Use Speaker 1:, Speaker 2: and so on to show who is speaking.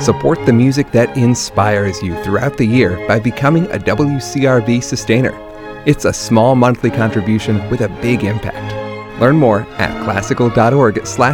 Speaker 1: Support the music that inspires you throughout the year by becoming a WCRV sustainer. It's a small monthly contribution with a big impact. Learn more at classical.org/